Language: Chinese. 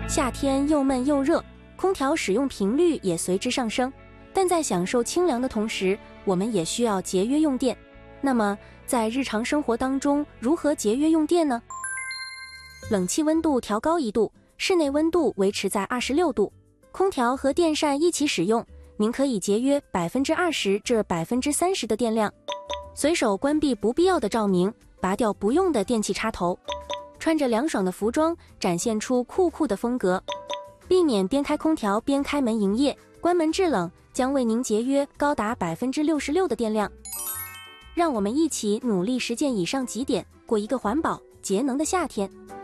夏天又闷又热，空调使用频率也随之上升。但在享受清凉的同时，我们也需要节约用电。那么，在日常生活当中，如何节约用电呢？冷气温度调高1度，室内温度维持在26度。空调和电扇一起使用，您可以节约20%至30%的电量。随手关闭不必要的照明，拔掉不用的电器插头。穿着凉爽的服装，展现出酷的风格。避免边开空调边开门营业，关门制冷将为您节约高达66%的电量。让我们一起努力实践以上几点，过一个环保节能的夏天。